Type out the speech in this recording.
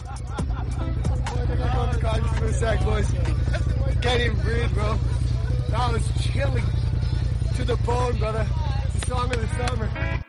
For a sec, boys. Can't even breathe, bro. That was chilling to the bone, brother. It's the song of the summer.